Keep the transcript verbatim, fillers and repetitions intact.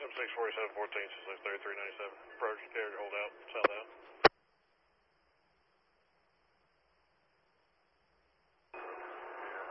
six forty-seven fourteen, six thirty-three ninety-seven. Approach, carrier, hold out, south out.